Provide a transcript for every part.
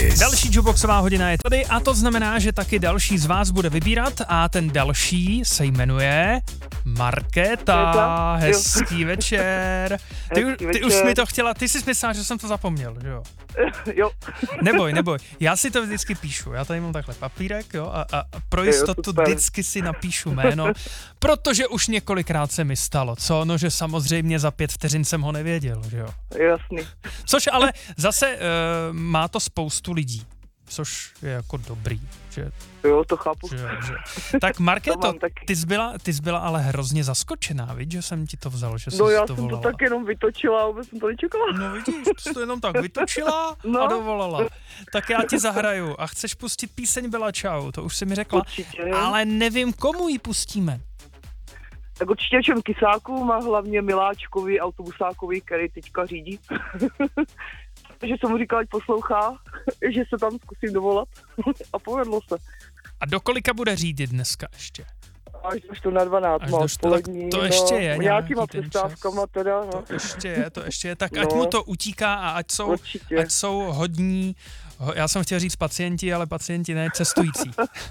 Kiss. Další jukeboxová hodina je tady a to znamená, že taky další z vás bude vybírat a ten další se jmenuje Markéta. Hezký večer. Ty už mi to chtěla, ty jsi myslela, že jsem to zapomněl, že jo? Jo. Neboj, já si to vždycky píšu, já tady mám takhle papírek, jo, a pro jistotu vždycky si napíšu jméno, protože už několikrát se mi stalo, co? No, že samozřejmě za 5 vteřin jsem ho nevěděl, že jo? Jasný. Což ale zase má to spoustu lidí, což je jako dobrý, že... Jo, to chápu. Že. Tak Markéto, To ty jsi byla ale hrozně zaskočená, víš, že jsem ti to vzal, že jsi No já to jsem volala. to tak jenom vytočila a vůbec jsem to nečekala. No vidíš, ty jsi to jenom tak vytočila No. a dovolala. Tak já ti zahraju a chceš pustit píseň Byla čau, to už jsi mi řekla, Určitě. ale nevím, komu ji pustíme. Tak určitě všem kysákům a hlavně Miláčkovi, autobusákovi, který teďka řídí. Takže jsem mu říkal, ať poslouchá, že se tam zkusím dovolat a povedlo se. A do kolika bude řídit dneska ještě? Až do 12 Až má do odpolední. to ještě je nějakýma nějaký ten přestávkama čas. teda. No. To ještě je, tak No. ať mu to utíká a ať jsou hodní, já jsem chtěl říct pacienti, ale pacienti ne, cestující.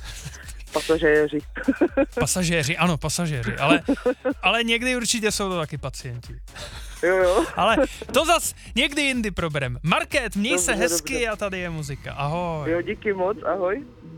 Pasažéři. Pasažéři, ale někdy určitě jsou to taky pacienti. Jo. Ale to zas někdy jindy proberem. Markét, měj se hezky dobře. a tady je muzika. Ahoj. Jo, díky moc, ahoj.